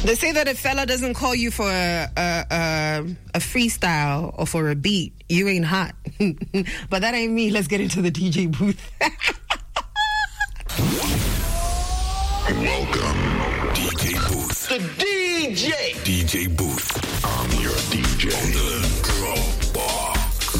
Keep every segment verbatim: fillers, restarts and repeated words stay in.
They say that if fella doesn't call you for a, a, a, a freestyle or for a beat, you ain't hot. But that ain't me. Let's get into the D J booth. Welcome, D J Booth. The D J. D J Booth. I'm your D J. On the drum box.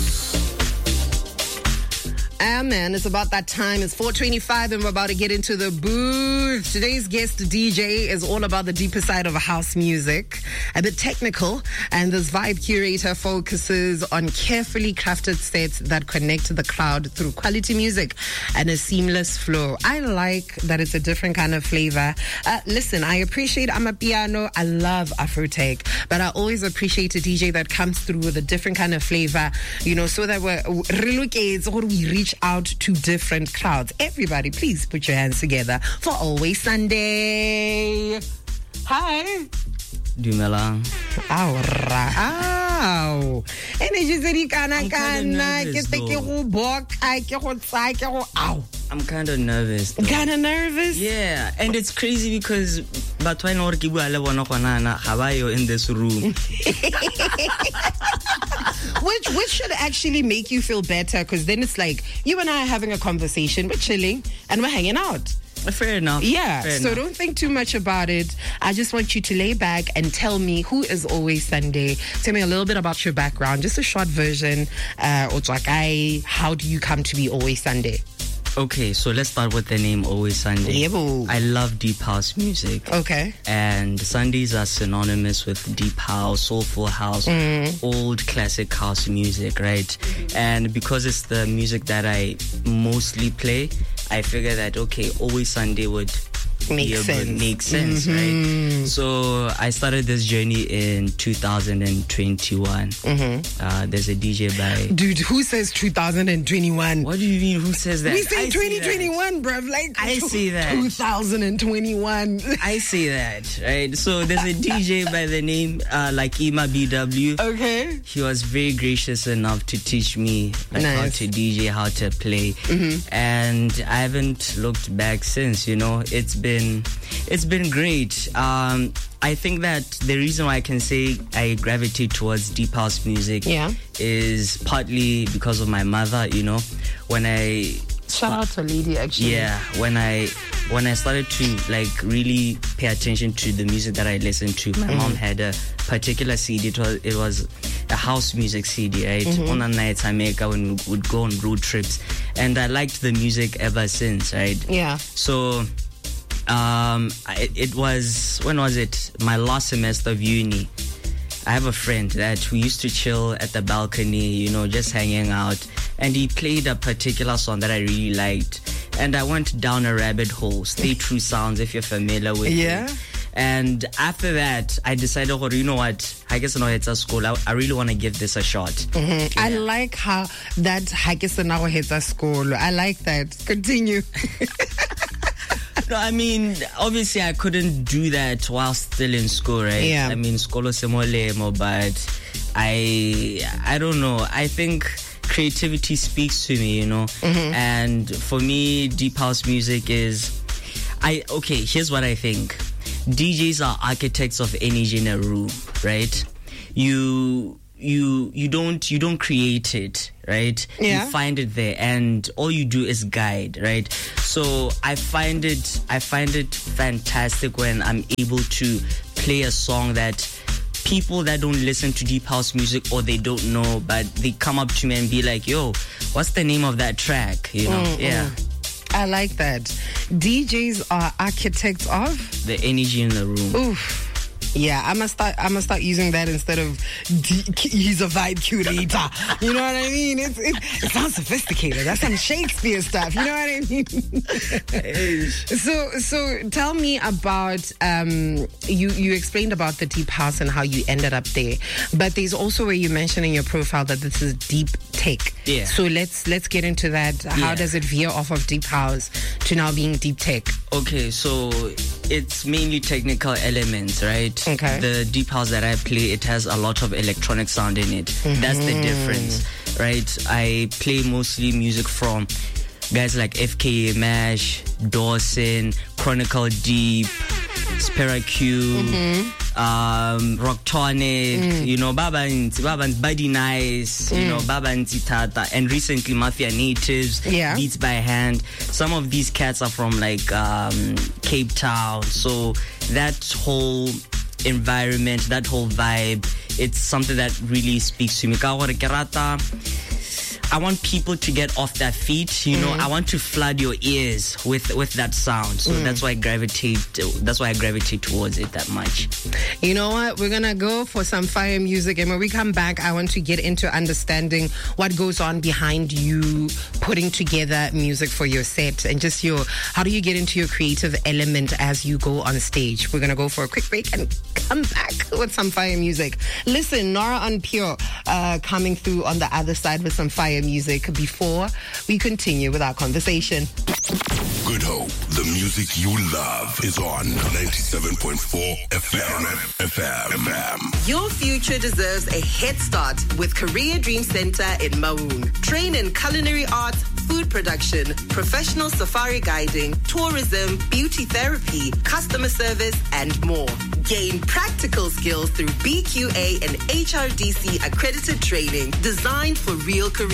Ah, man, it's about that time. It's four twenty-five and we're about to get into the booth. Today's guest D J is all about the deeper side of house music, a bit technical, and this vibe curator focuses on carefully crafted sets that connect the crowd through quality music and a seamless flow. I like that it's a different kind of flavor. Uh, listen, I appreciate Amapiano. I love Afrotech, but I always appreciate a D J that comes through with a different kind of flavor, you know, so that we're, we reach out to different crowds. Everybody, please put your hands together for Always Sunday. Hi. Dumelang. Aura. Ow. Energy zeri kana kana ke te ke go boka ke go tsa ke go ow. I'm kind of nervous. Kind of nervous? Yeah, and it's crazy because but when or ke bua le bona gona na ga ba yo in this room. Which which should actually make you feel better, because then it's like you and I are having a conversation, we're chilling and we're hanging out. Fair enough. Yeah, Fair so enough. Don't think too much about it. I just want you to lay back and tell me who is Always Sunday. Tell me a little bit about your background, just a short version. Uh, how do you come to be Always Sunday? Okay, so let's start with the name Always Sunday. Yeah, I love deep house music. Okay. And Sundays are synonymous with deep house, soulful house, mm. old classic house music, right? And because it's the music that I mostly play, I figure that, okay, Always Sunday would Make sense. Good, make sense, mm-hmm. right? So I started this journey in two thousand twenty-one. Mm-hmm. Uh, there's a D J by... Dude, who says two thousand twenty-one? What do you mean, who says that? We say twenty twenty-one, bruv. Like, I see that. two thousand twenty-one. I see that, right? So there's a D J by the name, uh, like Ima B W. Okay. He was very gracious enough to teach me like, nice. how to D J, how to play. Mm-hmm. And I haven't looked back since, you know. It's been It's been great. Um, I think that the reason why I can say I gravitate towards deep house music yeah. is partly because of my mother, you know. When I... Shout out to Lady, actually. Yeah, when I when I started to like really pay attention to the music that I listened to, my mm-hmm. mom had a particular C D. It was, it was a house music C D, right? Mm-hmm. On a night I make when we would go on road trips. And I liked the music ever since, right? Yeah. So... Um, it, it was, when was it? My last semester of uni. I have a friend that we used to chill at the balcony, you know, just hanging out. And he played a particular song that I really liked. And I went down a rabbit hole. Stay True Sounds, if you're familiar with yeah. it. And after that, I decided, oh, you know what? I guess no, it's a school. I, I really want to give this a shot. Mm-hmm. Yeah. I like how that I guess now it's a school. I like that. Continue. No, I mean, obviously I couldn't do that while still in school, right? Yeah. I mean, skolo semolemo, but I, I don't know. I think creativity speaks to me, you know? Mm-hmm. And for me, deep house music is, I, okay, here's what I think. D Js are architects of energy in a room, right? You... You you don't you don't create it, right? Yeah. You find it there, and all you do is guide, right? So I find it I find it fantastic when I'm able to play a song that people that don't listen to deep house music or they don't know, but they come up to me and be like, "Yo, what's the name of that track?" You know? Mm-mm. Yeah. I like that. D Js are architects of the energy in the room. Oof. Yeah, I must start. I must start using that instead of D- he's a vibe curator. You know what I mean? It's, it, it sounds sophisticated. That's some Shakespeare stuff. You know what I mean? so, so tell me about um, you. You explained about the deep house and how you ended up there, but there's also where you mentioned in your profile that this is deep tech. Yeah. So let's let's get into that. How yeah. does it veer off of deep house to now being deep tech? Okay, so it's mainly technical elements, right? Okay. The deep house that I play, it has a lot of electronic sound in it. Mm-hmm. That's the difference, right? I play mostly music from guys like F K A Mash, Dawson, Chronicle Deep, Spera Q, mm-hmm. um, Rocktonic, mm. you know, Baba Nti, Baba Nti, Buddy Nice, mm. you know, Baba Nti Tata, and recently Mafia Natives, yeah. Beats by Hand. Some of these cats are from like um, Cape Town, so that whole environment, that whole vibe, it's something that really speaks to me. I want people to get off their feet, you know. Mm. I want to flood your ears with with that sound. So mm. that's why I gravitate. That's why I gravitate towards it that much. You know what? We're gonna go for some fire music, and when we come back, I want to get into understanding what goes on behind you putting together music for your set, and just your how do you get into your creative element as you go on stage. We're gonna go for a quick break and come back with some fire music. Listen, Nora En Pure uh, coming through on the other side with some fire music before we continue with our conversation. Good Hope, the music you love, is on ninety-seven point four F M. F M. Your future deserves a head start with Career Dream Center in Maun. Train in culinary arts, food production, professional safari guiding, tourism, beauty therapy, customer service, and more. Gain practical skills through B Q A and H R D C accredited training designed for real careers.